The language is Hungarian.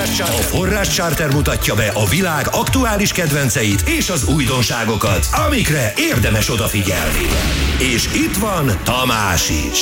A Forrás Charter mutatja be a világ aktuális kedvenceit és az újdonságokat, amikre érdemes odafigyelni. És itt van Tamás is.